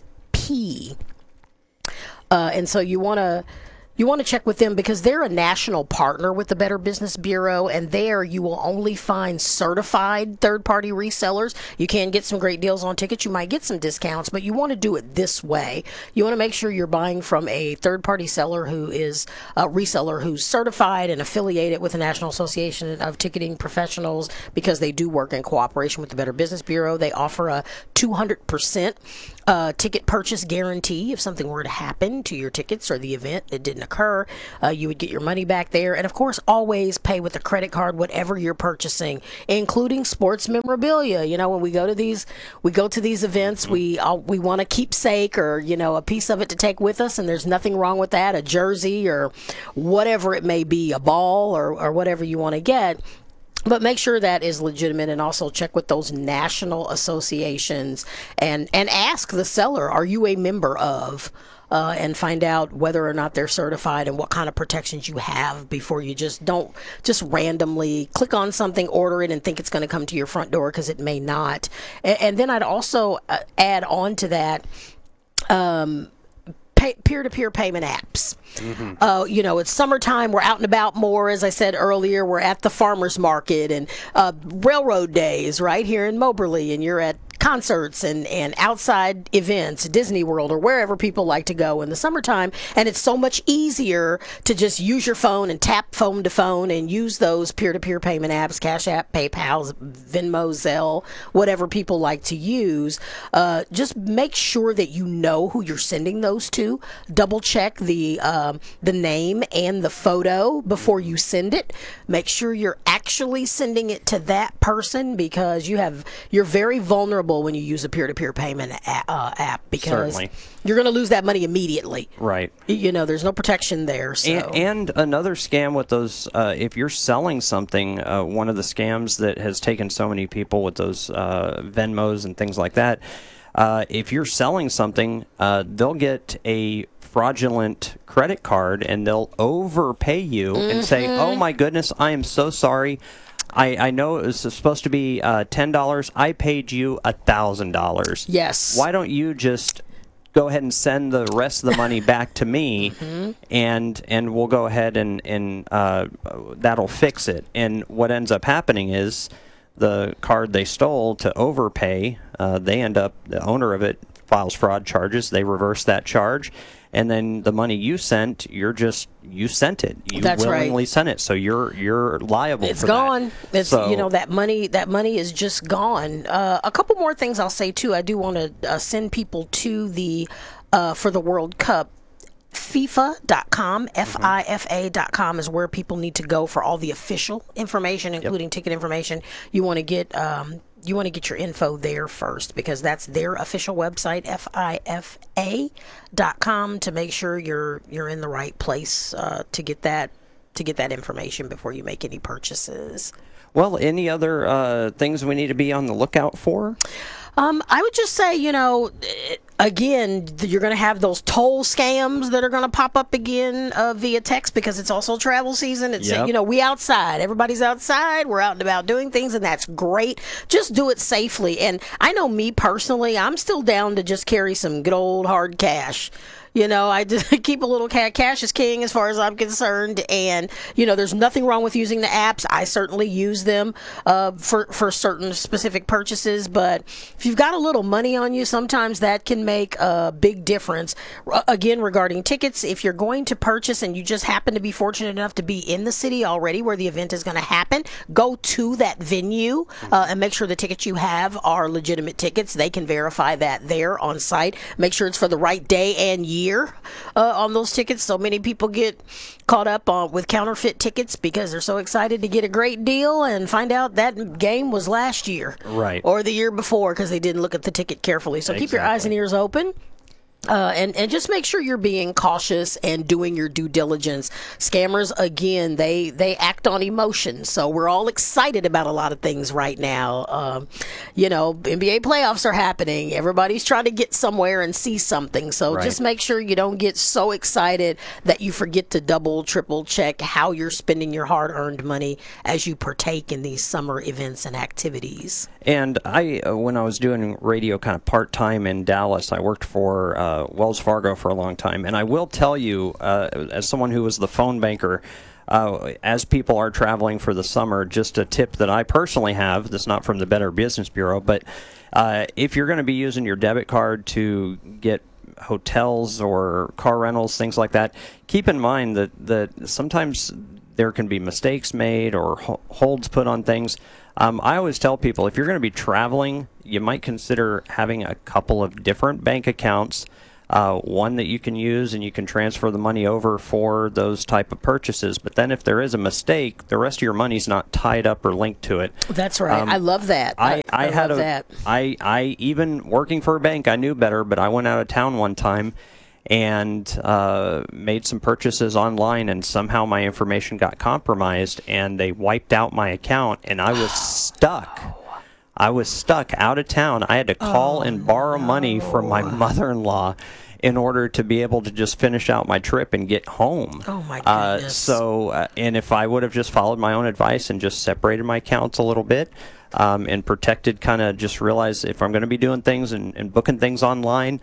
P. Uh, and so you want to you want to check with them because they're a national partner with the Better Business Bureau, and there you will only find certified third-party resellers. You can get some great deals on tickets. You might get some discounts, but you want to do it this way. You want to make sure you're buying from a third-party seller who is a reseller who's certified and affiliated with the National Association of Ticketing Professionals because they do work in cooperation with the Better Business Bureau. They offer a two hundred percent uh, ticket purchase guarantee. If something were to happen to your tickets or the event, it didn't occur, uh, you would get your money back there. And of course, always pay with a credit card whatever you're purchasing, including sports memorabilia. You know, when we go to these we go to these events, we uh, we want a keepsake or, you know, a piece of it to take with us, and there's nothing wrong with that, a jersey or whatever it may be, a ball or, or whatever you want to get. But make sure that is legitimate, and also check with those national associations and, and ask the seller, are you a member of? Uh, and find out whether or not they're certified and what kind of protections you have before you just don't just randomly click on something, order it, and think it's going to come to your front door, because it may not. And, and then I'd also uh, add on to that um, pay, peer-to-peer payment apps. Mm-hmm. Uh, you know, it's summertime. We're out and about more. As I said earlier, we're at the farmer's market and uh, railroad days right here in Moberly, and you're at concerts and, and outside events, Disney World or wherever people like to go in the summertime. And it's so much easier to just use your phone and tap phone to phone and use those peer-to-peer payment apps, Cash App, PayPal, Venmo, Zelle, whatever people like to use. Uh, just make sure that you know who you're sending those to. Double check the um, the name and the photo before you send it. Make sure you're actually sending it to that person, because you have you're very vulnerable when you use a peer-to-peer payment a- uh, app, because Certainly. you're going to lose that money immediately. Right. You know, there's no protection there. So. And, and another scam with those, uh, if you're selling something, uh, one of the scams that has taken so many people with those uh, Venmos and things like that, uh, if you're selling something, uh, they'll get a fraudulent credit card and they'll overpay you mm-hmm. and say, oh my goodness, I am so sorry. I, I know it was supposed to be uh, ten dollars. I paid you one thousand dollars. Yes. Why don't you just go ahead and send the rest of the money back to me, mm-hmm. and and we'll go ahead and, and uh, that'll fix it. And what ends up happening is the card they stole to overpay, uh, they end up, the owner of it files fraud charges. They reverse that charge. And then the money you sent, you're just you sent it. You That's willingly right. sent it, so you're you're liable. It's for gone. That. It's so, you know that money. That money is just gone. Uh, a couple more things I'll say too. I do want to uh, send people to the uh, for the World Cup. FIFA dot com, F I F A dot com is where people need to go for all the official information, including yep. ticket information. You want to get um, you want to get your info there first, because that's their official website, F I F A dot com, to make sure you're you're in the right place uh, to get that to get that information before you make any purchases. Well, any other uh, things we need to be on the lookout for? Um, I would just say, you know, again, you're going to have those toll scams that are going to pop up again uh, via text, because it's also travel season. It's, yep. you know, we outside. Everybody's outside. We're out and about doing things, and that's great. Just do it safely. And I know me personally, I'm still down to just carry some good old hard cash. You know, I just keep a little cash. Cash is king as far as I'm concerned. And, you know, there's nothing wrong with using the apps. I certainly use them uh, for, for certain specific purchases. But if you've got a little money on you, sometimes that can make a big difference. R- again, regarding tickets, if you're going to purchase and you just happen to be fortunate enough to be in the city already where the event is going to happen, go to that venue uh, and make sure the tickets you have are legitimate tickets. They can verify that there on site. Make sure it's for the right day and year. Year uh, on those tickets. So many people get caught up on with counterfeit tickets because they're so excited to get a great deal and find out that game was last year, right, or the year before, because they didn't look at the ticket carefully. So exactly. Keep your eyes and ears open. Uh, and, and just make sure you're being cautious and doing your due diligence. Scammers, again, they, they act on emotions. So we're all excited about a lot of things right now. Um, you know, N B A playoffs are happening. Everybody's trying to get somewhere and see something. So right. Just make sure you don't get so excited that you forget to double, triple check how you're spending your hard-earned money as you partake in these summer events and activities. And I, uh, when I was doing radio kind of part-time in Dallas, I worked for uh, Uh, Wells Fargo for a long time, and I will tell you, uh, as someone who was the phone banker, uh, as people are traveling for the summer, just a tip that I personally have, that's not from the Better Business Bureau, but uh, if you're going to be using your debit card to get hotels or car rentals, things like that, keep in mind that, that sometimes there can be mistakes made or ho- holds put on things. Um, I always tell people, if you're going to be traveling, you might consider having a couple of different bank accounts, uh, one that you can use and you can transfer the money over for those type of purchases. But then if there is a mistake, the rest of your money's not tied up or linked to it. That's right. Um, I love that. I, I, I, I had love a, that. I, I, even working for a bank, I knew better, but I went out of town one time and uh, made some purchases online, and somehow my information got compromised, and they wiped out my account, and I was stuck. I was stuck out of town. I had to call oh, and borrow no. money from my mother-in-law in order to be able to just finish out my trip and get home. Oh, my Uh, goodness. so, uh, and if I would have just followed my own advice and just separated my accounts a little bit um, and protected, kind of just realized if I'm going to be doing things and, and booking things online,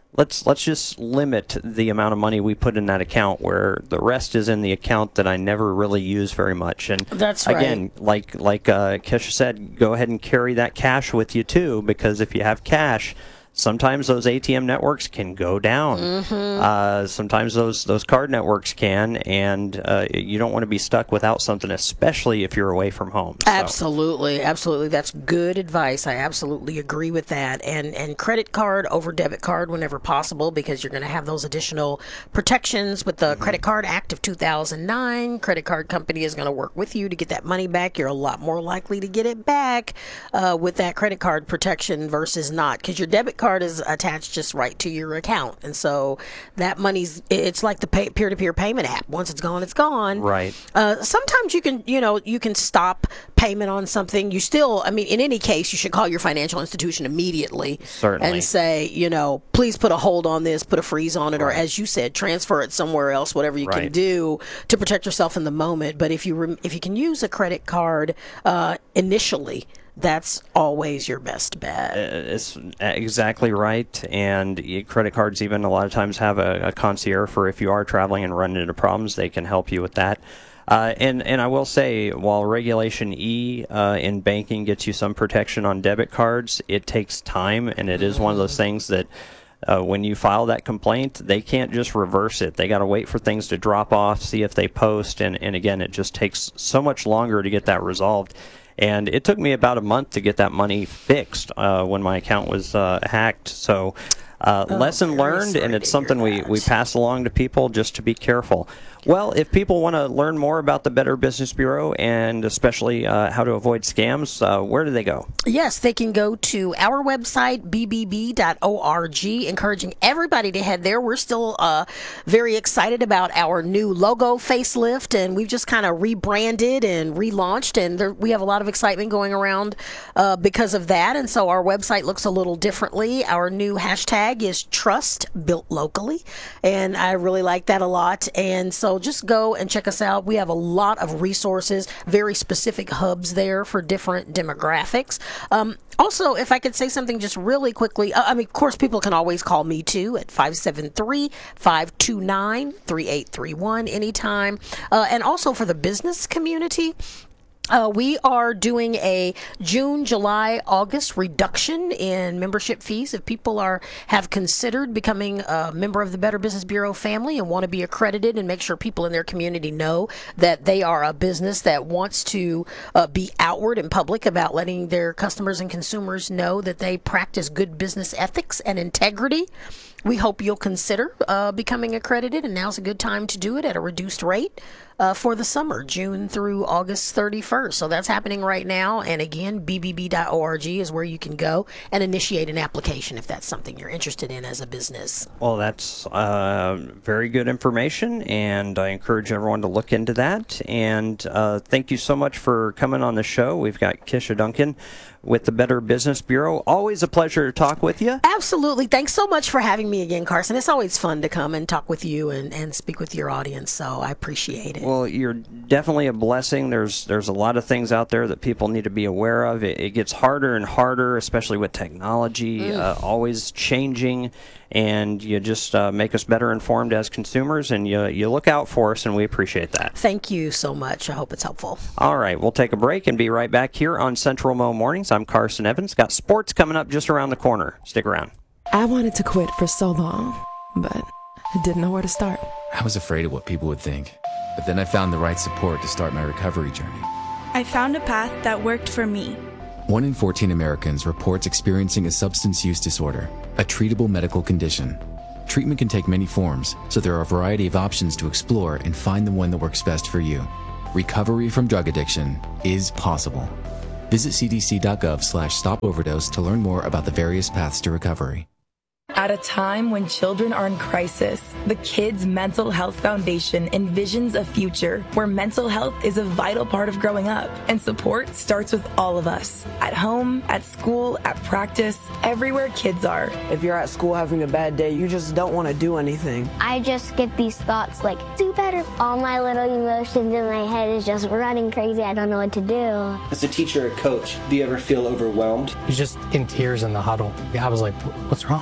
let's let's just limit the amount of money we put in that account, where the rest is in the account that I never really use very much. And that's right. Again, like like uh, Kesha said, go ahead and carry that cash with you too, because if you have cash, sometimes those A T M networks can go down. Mm-hmm. Uh, sometimes those those card networks can, and uh, you don't want to be stuck without something, especially if you're away from home. So. Absolutely, absolutely. That's good advice. I absolutely agree with that. And and credit card over debit card whenever possible, because you're going to have those additional protections with the mm-hmm. Credit Card Act of two thousand nine. Credit card company is going to work with you to get that money back. You're a lot more likely to get it back uh, with that credit card protection versus not, because your debit card is attached just right to your account, and so that money's, it's like the pay, peer-to-peer payment app. Once it's gone, it's gone. Right. Uh, sometimes you can, you know, you can stop payment on something. You still, I mean, in any case, you should call your financial institution immediately. Certainly. And say, you know, please put a hold on this, put a freeze on it, right. or as you said, transfer it somewhere else, whatever you right. can do to protect yourself in the moment. But if you re- if you can use a credit card uh, initially, that's always your best bet. It's exactly right. And credit cards even a lot of times have a, a concierge for if you are traveling and run into problems, they can help you with that. Uh, and, and I will say, while Regulation E uh, in banking gets you some protection on debit cards, it takes time, and it is one of those things that uh, when you file that complaint, they can't just reverse it. They got to wait for things to drop off, see if they post, and, and again, it just takes so much longer to get that resolved. And it took me about a month to get that money fixed uh, when my account was uh, hacked. So uh, oh, lesson learned, and it's something we, we pass along to people just to be careful. Well, if people want to learn more about the Better Business Bureau and especially uh, how to avoid scams, uh, where do they go? Yes, they can go to our website, b b b dot org, encouraging everybody to head there. We're still uh, very excited about our new logo facelift, and we've just kind of rebranded and relaunched, and there, we have a lot of excitement going around uh, because of that, and so our website looks a little differently. Our new hashtag is Trust Built Locally, and I really like that a lot, and so So just go and check us out. We have a lot of resources, very specific hubs there for different demographics. Um, also, if I could say something just really quickly, uh, I mean, of course, people can always call me too at five seven three, five two nine, three eight three one anytime. Uh, and also for the business community, Uh, we are doing a June, July, August reduction in membership fees. If people are have considered becoming a member of the Better Business Bureau family and want to be accredited and make sure people in their community know that they are a business that wants to uh, be outward and public about letting their customers and consumers know that they practice good business ethics and integrity, we hope you'll consider uh, becoming accredited, and now's a good time to do it at a reduced rate uh, for the summer, June through August thirty-first. So that's happening right now, and again, b b b dot org is where you can go and initiate an application if that's something you're interested in as a business. Well, that's uh, very good information, and I encourage everyone to look into that. And uh, thank you so much for coming on the show. We've got Kesha Duncan with the Better Business Bureau. Always a pleasure to talk with you. Absolutely. Thanks so much for having me again, Carson. It's always fun to come and talk with you and, and speak with your audience, so I appreciate it. Well, you're definitely a blessing. There's there's a lot of things out there that people need to be aware of. It, it gets harder and harder, especially with technology, mm. uh, always changing, and you just uh, make us better informed as consumers, and you, you look out for us, and we appreciate that. Thank you so much. I hope it's helpful. All right, we'll take a break and be right back here on Central Mo Mornings. I'm Carson Evans. Got sports coming up just around the corner. Stick around. I wanted to quit for so long, but I didn't know where to start. I was afraid of what people would think, but then I found the right support to start my recovery journey. I found a path that worked for me. One in fourteen Americans reports experiencing a substance use disorder, a treatable medical condition. Treatment can take many forms, so there are a variety of options to explore and find the one that works best for you. Recovery from drug addiction is possible. Visit c d c dot gov slash stop overdose to learn more about the various paths to recovery. At a time when children are in crisis, the Kids Mental Health Foundation envisions a future where mental health is a vital part of growing up, and support starts with all of us. At home, at school, at practice, everywhere kids are. If you're at school having a bad day, you just don't want to do anything. I just get these thoughts like, do better. All my little emotions in my head is just running crazy. I don't know what to do. As a teacher or coach, do you ever feel overwhelmed? He's just in tears in the huddle. I was like, what's wrong? And he's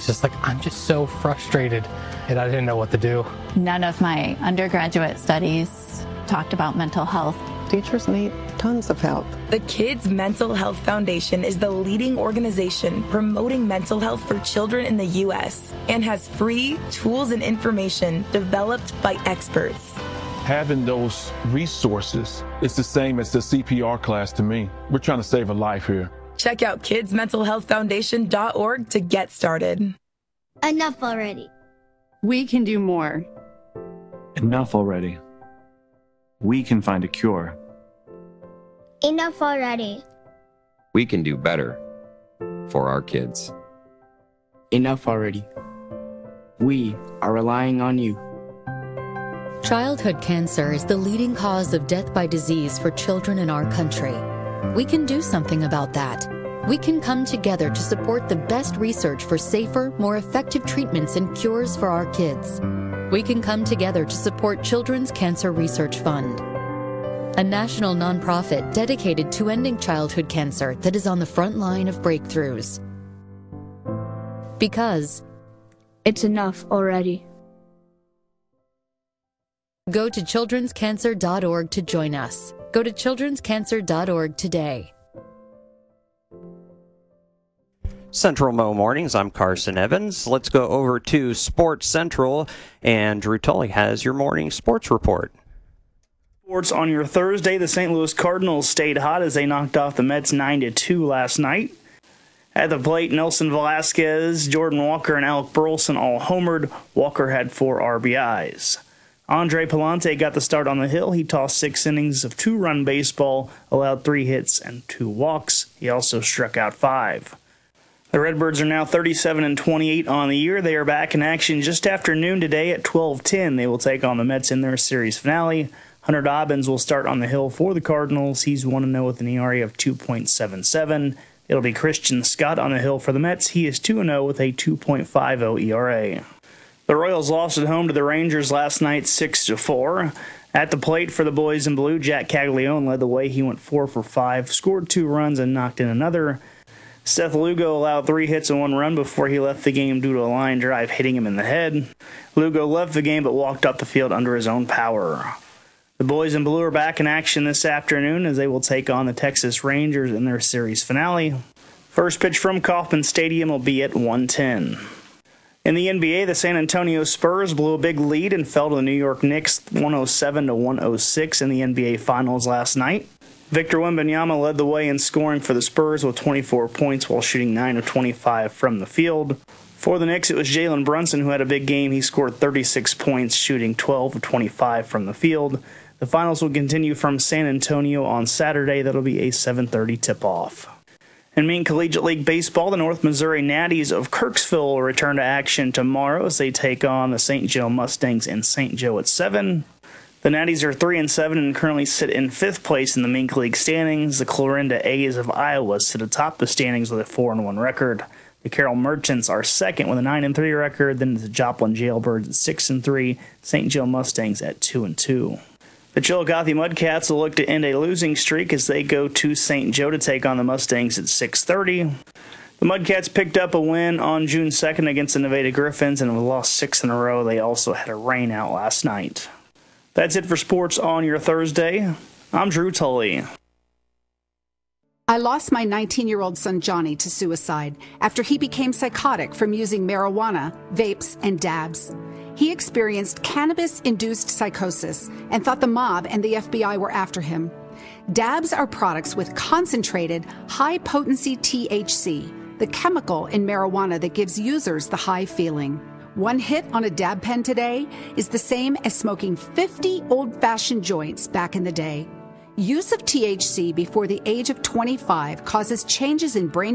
was just like, I'm just so frustrated, and I didn't know what to do. None of my undergraduate studies talked about mental health. Teachers need tons of help. The Kids Mental Health Foundation is the leading organization promoting mental health for children in the U S and has free tools and information developed by experts. Having those resources is the same as the C P R class to me. We're trying to save a life here. Check out kids mental health foundation dot org to get started. Enough already. We can do more. Enough already. We can find a cure. Enough already. We can do better for our kids. Enough already. We are relying on you. Childhood cancer is the leading cause of death by disease for children in our country. We can do something about that. We can come together to support the best research for safer, more effective treatments and cures for our kids. We can come together to support Children's Cancer Research Fund, a national nonprofit dedicated to ending childhood cancer that is on the front line of breakthroughs. Because it's enough already. Go to children's cancer dot org to join us. Go to children's cancer dot org today. Central Mo Mornings, I'm Carson Evans. Let's go over to Sports Central, and Drew Tully has your morning sports report. Sports on your Thursday, the Saint Louis Cardinals stayed hot as they knocked off the Mets nine to two last night. At the plate, Nelson Velasquez, Jordan Walker, and Alec Burleson all homered. Walker had four R B Is. Andre Palante got the start on the hill. He tossed six innings of two-run baseball, allowed three hits and two walks. He also struck out five. The Redbirds are now thirty-seven and twenty-eight on the year. They are back in action just after noon today at twelve ten. They will take on the Mets in their series finale. Hunter Dobbins will start on the hill for the Cardinals. He's one and oh with an E R A of two point seven seven. It'll be Christian Scott on the hill for the Mets. He is two and oh with a two point five oh E R A. The Royals lost at home to the Rangers last night six to four. At the plate for the boys in blue, Jack Caglione led the way. He went four for five, scored two runs, and knocked in another. Seth Lugo allowed three hits and one run before he left the game due to a line drive hitting him in the head. Lugo left the game but walked up the field under his own power. The boys in blue are back in action this afternoon as they will take on the Texas Rangers in their series finale. First pitch from Kauffman Stadium will be at one ten. In the N B A, the San Antonio Spurs blew a big lead and fell to the New York Knicks one oh seven to one oh six in the N B A Finals last night. Victor Wembanyama led the way in scoring for the Spurs with twenty-four points while shooting nine of twenty-five from the field. For the Knicks, it was Jalen Brunson who had a big game. He scored thirty-six points, shooting twelve of twenty-five from the field. The finals will continue from San Antonio on Saturday. That'll be a seven thirty tip-off. In Maine Collegiate League Baseball, the North Missouri Natties of Kirksville will return to action tomorrow as they take on the Saint Joe Mustangs in Saint Joe at seven. The Natties are three and seven and currently sit in fifth place in the Maine League standings. The Clarinda A's of Iowa sit atop the standings with a four and one record. The Carroll Merchants are second with a nine and three record. Then the Joplin Jailbirds at six and three. Saint Joe Mustangs at two and two. The Chillicothe Mudcats will look to end a losing streak as they go to Saint Joe to take on the Mustangs at six thirty. The Mudcats picked up a win on June second against the Nevada Griffins and have lost six in a row. They also had a rain out last night. That's it for sports on your Thursday. I'm Drew Tully. I lost my nineteen-year-old son Johnny to suicide after he became psychotic from using marijuana, vapes, and dabs. He experienced cannabis-induced psychosis and thought the mob and the F B I were after him. Dabs are products with concentrated, high-potency T H C, the chemical in marijuana that gives users the high feeling. One hit on a dab pen today is the same as smoking fifty old-fashioned joints back in the day. Use of T H C before the age of twenty-five causes changes in brain